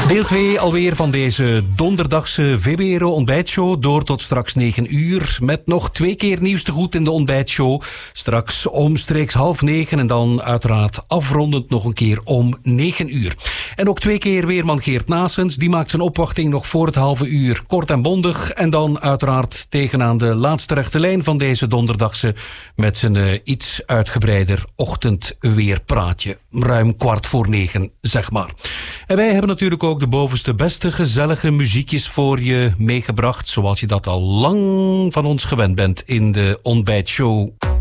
Deel 2 alweer van deze donderdagse VBRO ontbijtshow. Door tot straks 9 uur. Met nog 2 keer nieuws te goed in de ontbijtshow. Straks omstreeks 8:30 en dan uiteraard afrondend nog een keer om 9 uur. En ook 2 keer weerman Geert Naessens. Die maakt zijn opwachting nog voor het halve uur. Kort en bondig. En dan uiteraard tegenaan de laatste rechte lijn van deze donderdagse. Met zijn iets uitgebreider ochtendweerpraatje. Ruim 8:15, zeg maar. En wij hebben natuurlijk ook de bovenste beste gezellige muziekjes voor je meegebracht. Zoals je dat al lang van ons gewend bent in de ontbijtshow.